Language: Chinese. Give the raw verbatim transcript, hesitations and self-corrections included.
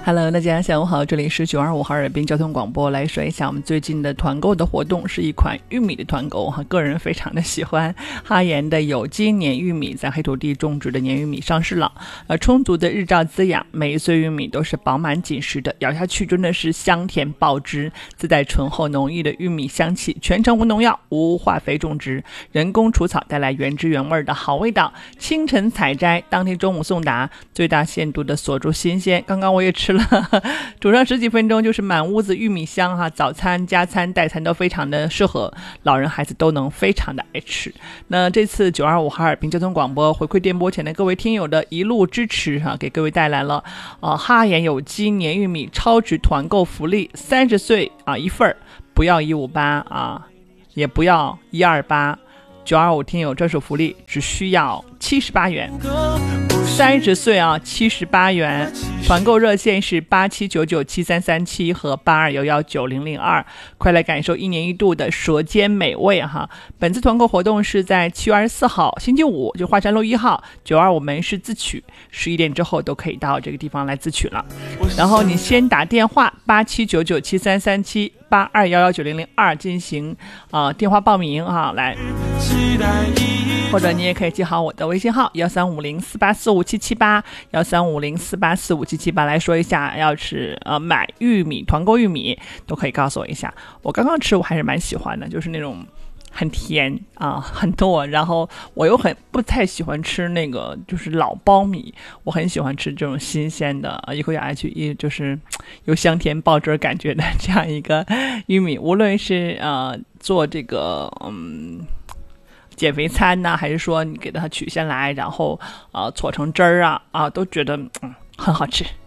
Hello， 大家下午好，这里是九二五哈尔滨交通广播，来说一下我们最近的团购的活动，是一款玉米的团购，个人非常的喜欢。哈研的有机黏玉米在黑土地种植的黏玉米上市了，呃，充足的日照滋养，每一穗玉米都是饱满紧实的，咬下去真的是香甜爆汁，自带醇厚浓郁的玉米香气，全程无农药、无化肥种植，人工除草带来原汁原味的好味道。清晨采摘，当天中午送达，最大限度的锁住新鲜。刚刚我也吃了，煮上十几分钟就是满屋子玉米香哈，早餐、加餐、代餐都非常的适合，老人孩子都能非常的爱吃。那这次九二五哈尔滨交通广播回馈电波前的各位听友的一路支持哈，给各位带来了呃哈研有机黏玉米超值团购福利，三十岁啊一份，不要一五八啊，也不要一二八。九二五听友专属福利只需要七十八元，三十岁啊七十八元，团购热线是八七九九七三三七和八二一一九零零二，快来感受一年一度的舌尖美味哈！本次团购活动是在七月二十四号星期五，就华山路一号九二五门市自取，十一点之后都可以到这个地方来自取了。然后你先打电话八七九九七三三七八二一一九零零二进行呃电话报名哈，来。或者你也可以记好我的微信号幺三五零四八四五七七八幺三五零四八四五七七八，来说一下要是呃买玉米团购玉米都可以告诉我一下。我刚刚吃我还是蛮喜欢的，就是那种很甜啊，很多，然后我又很不太喜欢吃那个就是老苞米，我很喜欢吃这种新鲜的，一口咬下去一就是有香甜爆汁感觉的这样一个玉米，无论是呃做这个嗯减肥餐呢，还是说你给它取下来然后呃搓成汁儿啊啊，都觉得嗯很好吃。